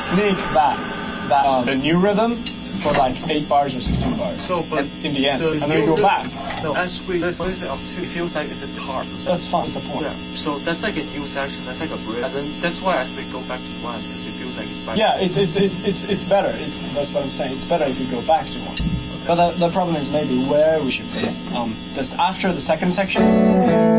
sneak the new rhythm for like 8 bars or 16 bars. So, but in the end, and then you go back. No, as we listen up to, it feels like it's a guitar. That's fun. That's the point. Yeah. So that's like a new section. That's like a bridge. And then that's why I say go back to one because it feels like it's better. Yeah, it's better. That's what I'm saying. It's better if you go back to one. Okay. But the problem is maybe where we should put it. This after the second section.